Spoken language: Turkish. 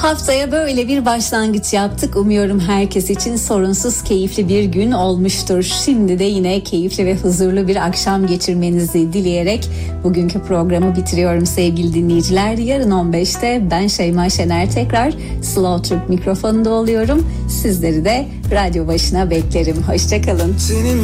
Haftaya böyle bir başlangıç yaptık. Umuyorum herkes için sorunsuz, keyifli bir gün olmuştur. Şimdi de yine keyifli ve huzurlu bir akşam geçirmenizi dileyerek bugünkü programı bitiriyorum sevgili dinleyiciler. Yarın 15'te ben Şeyma Şener tekrar Slow Türk mikrofonunda oluyorum. Sizleri de radyo başına beklerim. Hoşçakalın.